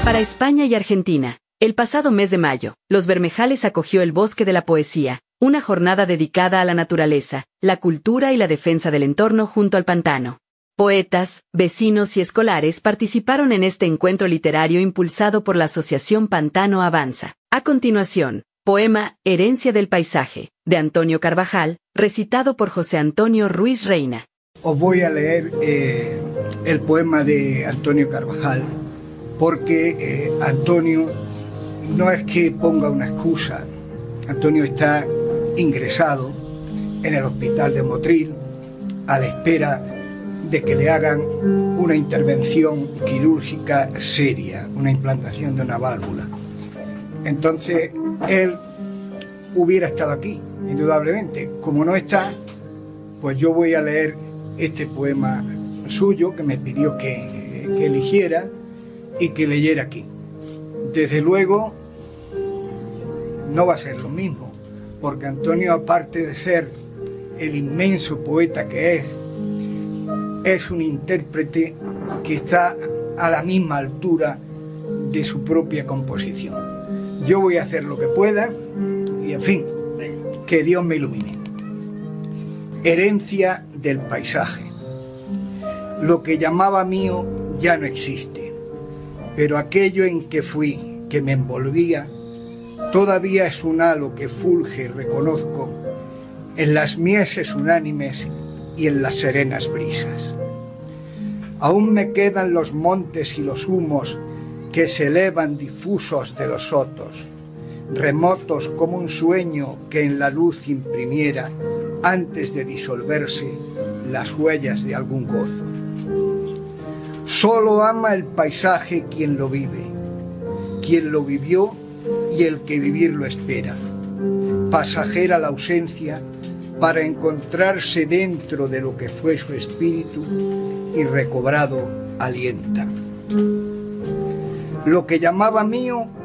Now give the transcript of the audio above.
Para España y Argentina, el pasado mes de mayo, Los Bermejales acogió el Bosque de la Poesía, una jornada dedicada a la naturaleza, la cultura y la defensa del entorno junto al pantano. Poetas, vecinos y escolares participaron en este encuentro literario impulsado por la Asociación Pantano Avanza. A continuación, poema Herencia del Paisaje, de Antonio Carvajal, recitado por José Antonio Ruiz Reina. Os voy a leer el poema de Antonio Carvajal, porque Antonio no es que ponga una excusa. Antonio está ingresado en el hospital de Motril a la espera de que le hagan una intervención quirúrgica seria, una implantación de una válvula. Entonces, él hubiera estado aquí, indudablemente. Como no está, pues yo voy a leer este poema suyo que me pidió que eligiera y que leyera aquí. Desde luego, no va a ser lo mismo, porque Antonio, aparte de ser el inmenso poeta que es un intérprete que está a la misma altura de su propia composición. Yo voy a hacer lo que pueda y, en fin, que Dios me ilumine. Herencia del paisaje. Lo que llamaba mío ya no existe, pero aquello en que fui, que me envolvía, todavía es un halo que fulge y reconozco en las mieses unánimes y en las serenas brisas. Aún me quedan los montes y los humos que se elevan difusos de los sotos, remotos como un sueño que en la luz imprimiera, antes de disolverse, las huellas de algún gozo. Solo ama el paisaje quien lo vive, quien lo vivió y el que vivirlo espera. Pasajera la ausencia para encontrarse dentro de lo que fue su espíritu y recobrado alienta. Lo que llamaba mío